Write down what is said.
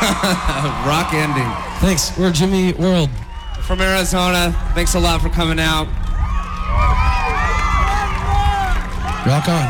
Rock ending. Thanks. We're Jimmy World. From Arizona, thanks a lot for coming out. Rock on.